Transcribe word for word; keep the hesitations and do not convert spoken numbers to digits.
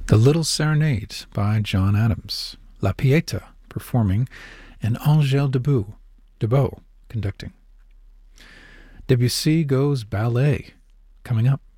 The Little Serenade by John Adams. La Pieta performing, and Angèle Debout, Debout conducting. Debussy Goes Ballet coming up.